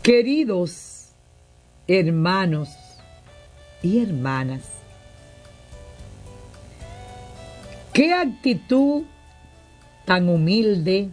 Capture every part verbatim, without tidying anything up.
Queridos hermanos y hermanas, qué actitud tan humilde,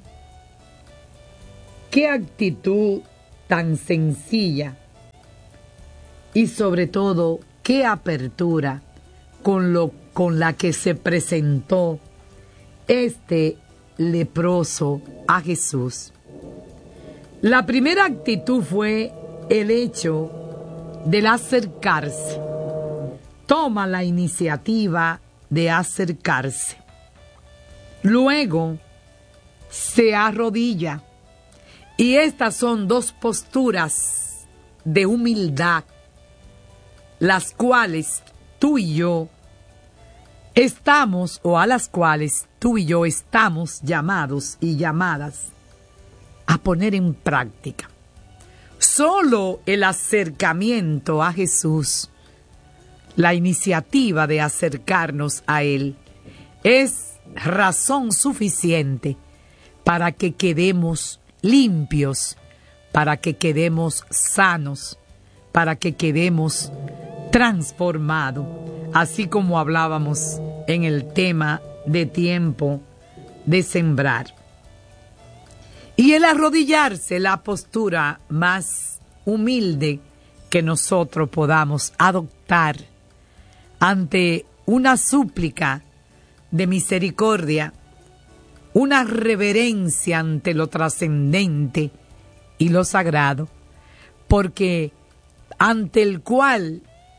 qué actitud tan sencilla y sobre todo qué apertura con, lo, con la que se presentó este leproso a Jesús. La primera actitud fue el hecho del acercarse. Toma la iniciativa de acercarse. Luego se arrodilla. Y estas son dos posturas de humildad, las cuales tú y yo estamos, o a las cuales tú y yo estamos llamados y llamadas a poner en práctica. Solo el acercamiento a Jesús, la iniciativa de acercarnos a Él, es razón suficiente para que quedemos limpios, para que quedemos sanos, para que quedemos transformados, así como hablábamos en el tema de tiempo de sembrar. Y el arrodillarse, la postura más humilde que nosotros podamos adoptar ante una súplica de misericordia, una reverencia ante lo trascendente y lo sagrado, porque ante el cual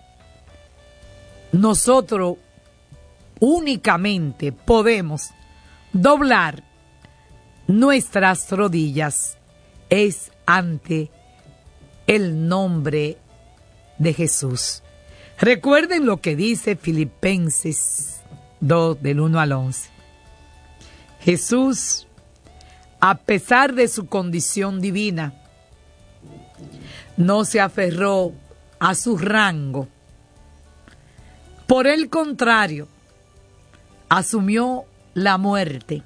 nosotros únicamente podemos doblar nuestras rodillas es ante el nombre de Jesús. Recuerden lo que dice Filipenses dos, del uno al once. Jesús, a pesar de su condición divina, no se aferró a su rango. Por el contrario, asumió la muerte,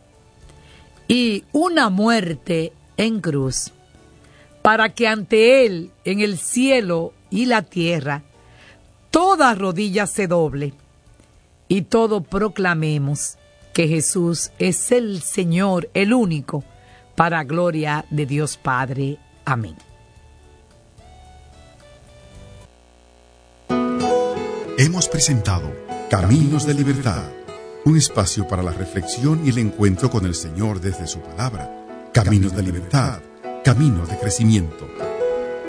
y una muerte en cruz, para que ante Él, en el cielo y la tierra, toda rodilla se doble, y todo proclamemos que Jesús es el Señor, el único, para gloria de Dios Padre. Amén. Hemos presentado Caminos de Libertad, un espacio para la reflexión y el encuentro con el Señor desde su palabra. Caminos de Libertad, camino de crecimiento.